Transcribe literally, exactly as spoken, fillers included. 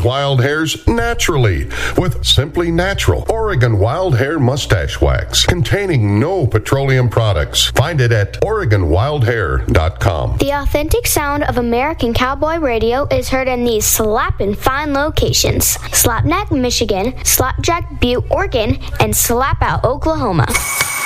wild hairs naturally with Simply Natural Oregon Wild Hair Mustache Wax containing no petroleum products. Find it at Oregon Wild Hair dot com. The authentic sound of American cowboy radio is heard in these slappin' fine locations: Slapneck, Michigan, Slapjack, Butte, Oregon, and Slap Out, Oklahoma.